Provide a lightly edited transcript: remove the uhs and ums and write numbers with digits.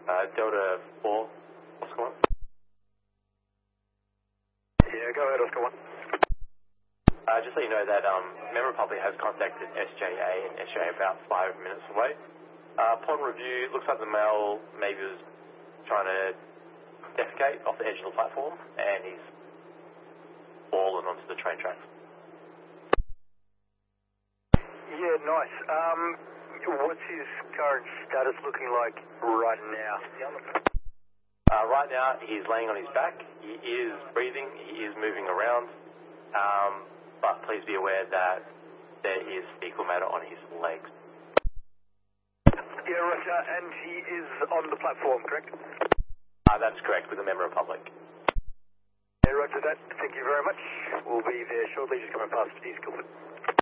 Delta 4, Oscar 1. Yeah, go ahead, Oscar 1. Just so you know that Member Republic has contacted SJA and SJA about 5 minutes away. Upon review, it looks like the male maybe was trying to defecate off the edge of the platform, and he's fallen onto the train tracks. Yeah, nice. What's his current status looking like right now? Right now, he's laying on his back. He is breathing. He is moving around. But please be aware that there is fecal matter on his legs. Yeah, Roger, and he is on the platform, correct? That's correct, with the Member Republic. Yeah, Roger that. Thank you very much. We'll be there shortly, just coming past East Guildford.